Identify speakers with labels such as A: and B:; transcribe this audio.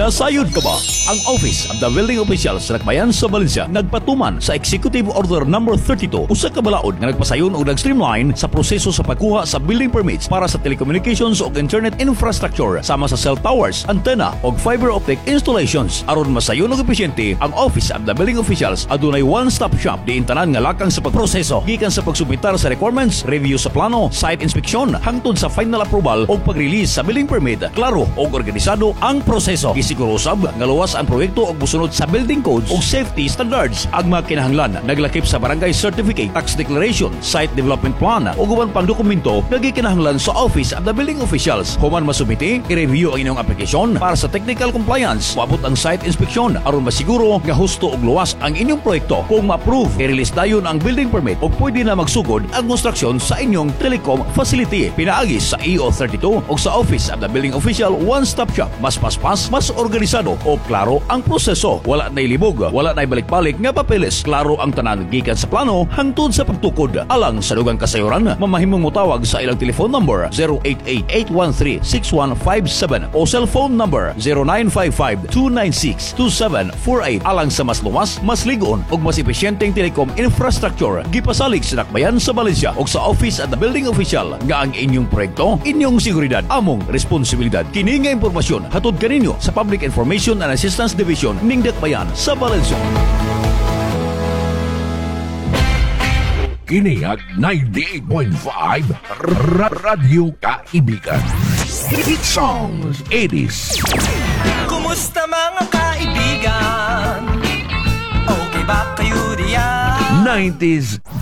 A: Nasayod ka ba? Ang Office of the Building Officials sa Dakbayan sa Valencia nagpatuman sa Executive Order No. 32 usa ka balaod nga nagpasayon o nag-streamline sa proseso sa pagkuha sa building permits para sa telecommunications o internet infrastructure sama sa cell towers, antenna o fiber optic installations. Aron masayon og epesyente, ang Office of the Building Officials adunay one-stop shop diin tanan nga lakang sa pagproseso gikan sa pagsubitar sa requirements, review sa plano, site inspection hangtod sa final approval o pag-release sa building permit. Klaro o organisado ang proseso. Gisiguro usab nga luwas ang proyekto og musunod sa building codes ug safety standards. Ang mga kinahanglan naglakip sa barangay certificate, tax declaration, site development plan ug uban pang dokumento nga gikinahanglan sa Office of the Building Officials. Human masubmiti, i-review ang inyong application para sa technical compliance. Maabot ang site inspection aron masiguro nga husto ug luwas ang inyong proyekto. Kung ma-approve, i-release dayon ang building permit ug pwede na magsugod ang construction sa inyong telecom facility. Pinaagis sa EO32 ug sa Office of the Building Official one-stop shop. Mas paspas, mas organisado o klaro ang proseso. Wala na ilibog, wala na ibalik-balik nga papeles. Klaro ang tanan gikan sa plano hangtod sa pagtukod. Alang sa dugang kasayuran, mamahimong mutawag sa ilang telephone number 088-813-6157 o cellphone number 0955-296-2748. Alang sa mas luwas, mas ligon ug mas epesyenteng telecom infrastructure, gipasalig sa Dakbayan sa Valencia ug sa Office of the Building Official nga ang inyong proyekto, inyong seguridad, among responsibilidad. Kini nga impormasyon hatod kaninyo sa Public Information and Assistance Division ning Dakbayan sa Valencia.
B: Kini ang 98.5 Radyo Kaibigan. Hit songs, 80s.
C: Kumusta mga kaibigan? Okay ba kayo diyan?
B: 90s